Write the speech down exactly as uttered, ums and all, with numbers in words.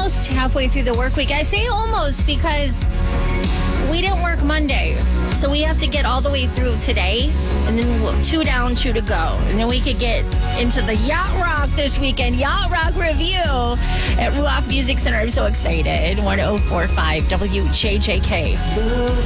almost halfway through the work week. I say almost because we didn't work Monday. So we have to get all the way through today, and then we'll, two down, two to go. And then we could get into the Yacht Rock this weekend. Yacht Rock review at Ruoff Music Center. I'm so excited. one oh four point five W J J K.